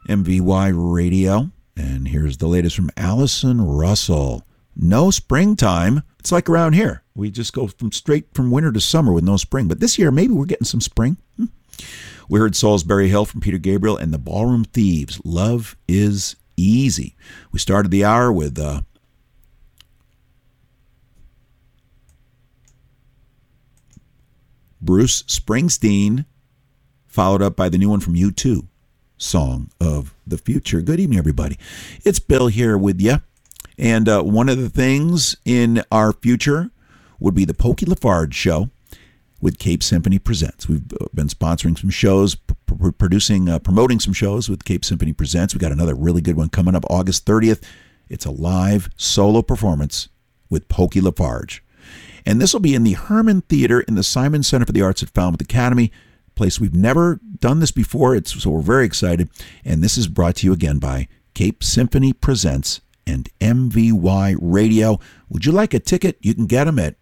MVY Radio. And here's the latest from Allison Russell. No springtime. It's like around here. We just go straight from winter to summer with no spring. But this year, maybe we're getting some spring. We heard Salisbury Hill from Peter Gabriel and the Ballroom Thieves. Love is easy. We started the hour with Bruce Springsteen, followed up by the new one from U2, Song of the Future. Good evening, everybody. It's Bill here with you. And one of the things in our future would be the Pokey Lafarge Show with Cape Symphony Presents. We've been sponsoring some shows, promoting some shows with Cape Symphony Presents. We got another really good one coming up August 30th. It's a live solo performance with Pokey Lafarge. And this will be in the Herman Theater in the Simon Center for the Arts at Falmouth Academy, a place we've never done this before, so we're very excited. And this is brought to you again by Cape Symphony Presents and MVY Radio. Would you like a ticket? You can get them at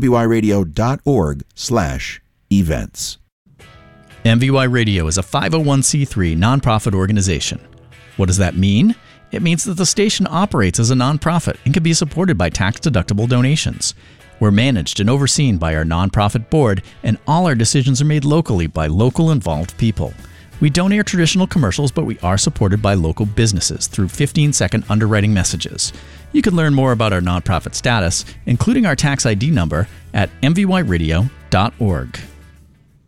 mvyradio.org/events. MVY Radio is a 501c3 nonprofit organization. What does that mean? It means that the station operates as a nonprofit and can be supported by tax-deductible donations. We're managed and overseen by our nonprofit board, and all our decisions are made locally by local involved people. We don't air traditional commercials, but we are supported by local businesses through 15-second underwriting messages. You can learn more about our nonprofit status, including our tax ID number, at mvyradio.org.